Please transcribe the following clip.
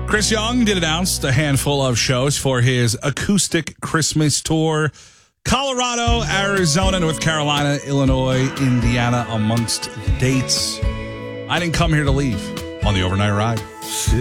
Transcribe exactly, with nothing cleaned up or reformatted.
Chris Young did announce a handful of shows for his acoustic Christmas tour. Colorado, Arizona, North Carolina, Illinois, Indiana, amongst dates. I didn't come here to leave on the overnight ride.